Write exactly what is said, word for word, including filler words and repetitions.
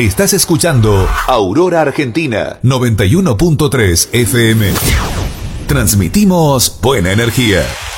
Estás escuchando Aurora Argentina noventa y uno punto tres F M. Transmitimos buena energía.